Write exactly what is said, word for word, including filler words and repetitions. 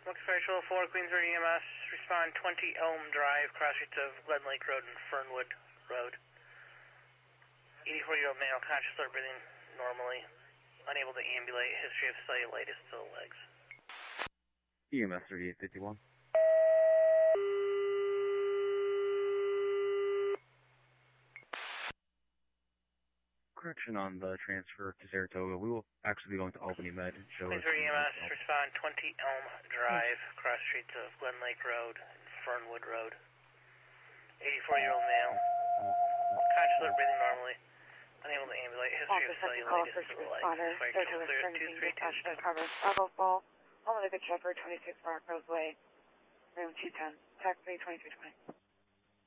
Spectral four, Queensbury E M S, respond twenty Elm Drive, cross streets of Glen Lake Road and Fernwood Road. eighty-four-year-old male, conscious or breathing normally, unable to ambulate, history of cellulitis to the legs. E M S thirty-eight fifty-one. Correction on the transfer to Saratoga. We will actually be going to Albany Med and show Queensbury E M S, respond twenty Elm Drive, cross streets of Glen Lake Road and Fernwood Road. eighty-four-year-old male, conscious or breathing normally, unable to ambulate, history of cellulitis to the legs. Spectral clear, two three two. Cover, Bravo Fall, Home of the Good Shepherd, twenty-six Rock Rose Way, room two ten, taxi twenty-three twenty.